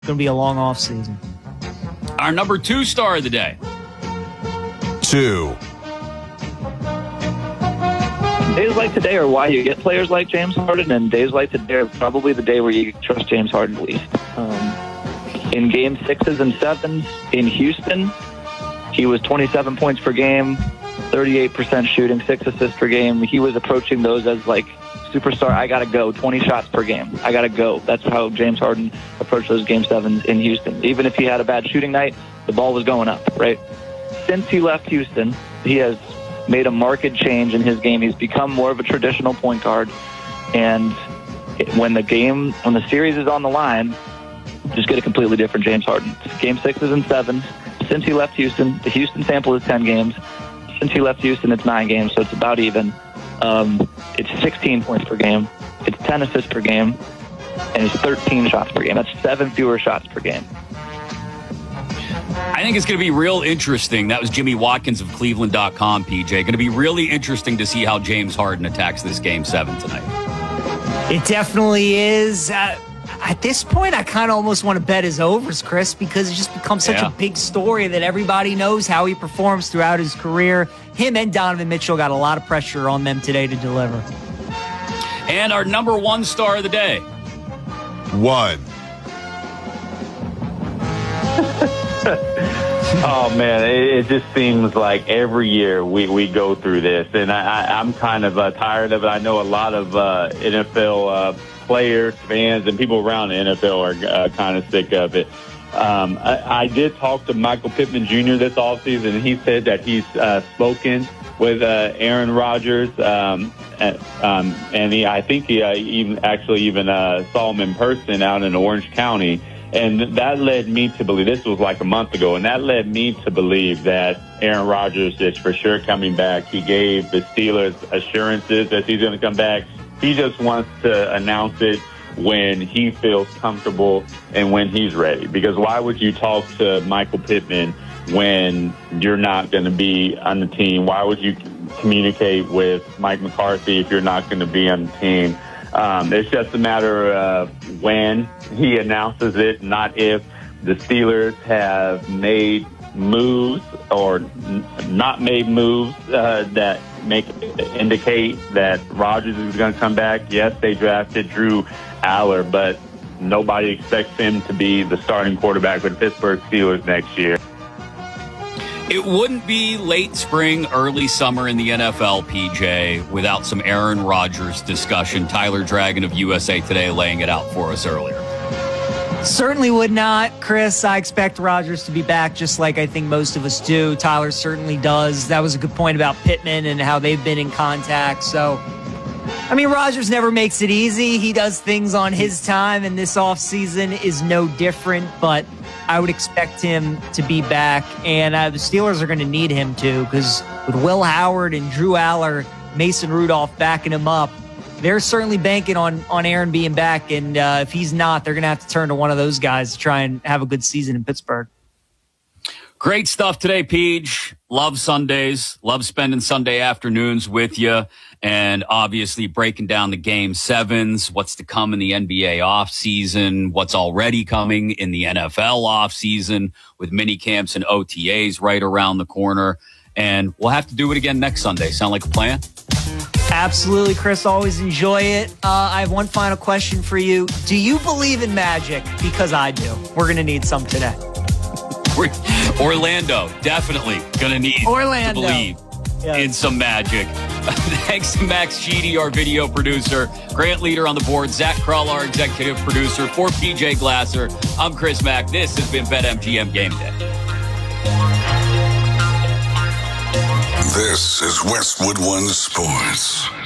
going to be a long off season. Our number 2 star of the day. 2. Days like today are why you get players like James Harden, and days like today are probably the day where you trust James Harden least. In game 6s and 7s in Houston, he was 27 points per game, 38% shooting, 6 assists per game. He was approaching those as like superstar, I got to go, 20 shots per game. I got to go. That's how James Harden approached those game 7s in Houston. Even if he had a bad shooting night, the ball was going up, right? Since he left Houston, he has made a marked change in his game. He's become more of a traditional point guard. And when the series is on the line, just get a completely different James Harden. Game 6s and 7s. Since he left Houston, the Houston sample is 10 games. Since he left Houston, it's 9 games, so it's about even. It's 16 points per game. It's 10 assists per game. And it's 13 shots per game. That's 7 fewer shots per game. I think it's going to be real interesting. That was Jimmy Watkins of Cleveland.com, PJ. Going to be really interesting to see how James Harden attacks this Game 7 tonight. It definitely is. At this point, I kind of almost want to bet his overs, Chris, because it just becomes such a big story that everybody knows how he performs throughout his career. Him and Donovan Mitchell got a lot of pressure on them today to deliver. And our number 1 star of the day. 1. Oh, man, it just seems like every year we go through this, and I'm kind of tired of it. I know a lot of NFL players, fans, and people around the NFL are kind of sick of it. I did talk to Michael Pittman Jr. this offseason, and he said that he's spoken with Aaron Rodgers, and I think he even saw him in person out in Orange County. And that led me to believe, this was like a month ago, and that led me to believe that Aaron Rodgers is for sure coming back. He gave the Steelers assurances that he's going to come back. He just wants to announce it when he feels comfortable and when he's ready. Because why would you talk to Michael Pittman when you're not going to be on the team? Why would you communicate with Mike McCarthy if you're not going to be on the team? It's just a matter of when he announces it, not if. The Steelers have made moves or not made moves that indicate that Rodgers is going to come back. Yes, they drafted Drew Aller, but nobody expects him to be the starting quarterback with the Pittsburgh Steelers next year. It wouldn't be late spring, early summer in the NFL, PJ, without some Aaron Rodgers discussion. Tyler Dragon of USA Today laying it out for us earlier. Certainly would not, Chris. I expect Rodgers to be back just like I think most of us do. Tyler certainly does. That was a good point about Pittman and how they've been in contact. So, I mean, Rodgers never makes it easy. He does things on his time, and this offseason is no different, but I would expect him to be back, and the Steelers are going to need him to, because with Will Howard and Drew Aller, Mason Rudolph backing him up, they're certainly banking on Aaron being back, and if he's not, they're going to have to turn to one of those guys to try and have a good season in Pittsburgh. Great stuff today, Peach. Love Sundays. Love spending Sunday afternoons with you. And obviously breaking down the Game 7s, what's to come in the NBA offseason, what's already coming in the NFL offseason with mini camps and OTAs right around the corner. And we'll have to do it again next Sunday. Sound like a plan? Absolutely, Chris. Always enjoy it. I have one final question for you. Do you believe in magic? Because I do. We're going to need some today. Orlando, definitely going to need to believe in some magic. Thanks to Max Sheedy, our video producer, Grant Leader on the board, Zach Krull, our executive producer. For PJ Glasser, I'm Chris Mack. This has been BetMGM Game Day. This is Westwood One Sports.